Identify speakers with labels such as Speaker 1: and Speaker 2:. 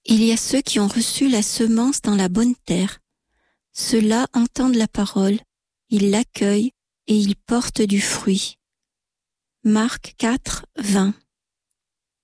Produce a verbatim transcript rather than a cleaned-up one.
Speaker 1: Il y a ceux qui ont reçu la semence dans la bonne terre. Ceux-là entendent la parole, ils l'accueillent et ils portent du fruit. Marc quatre, vingt.